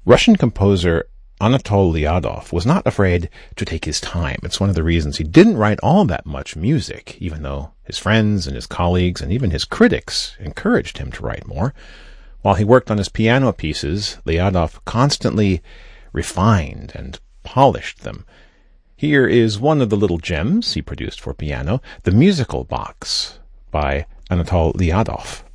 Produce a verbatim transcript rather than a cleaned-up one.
Russian composer Anatol Lyadov was not afraid to take his time. It's one of the reasons he didn't write all that much music, even though his friends and his colleagues and even his critics encouraged him to write more. While he worked on his piano pieces, Lyadov constantly refined and polished them. Here is one of the little gems he produced for piano, the Musical Box by Anatol Lyadov.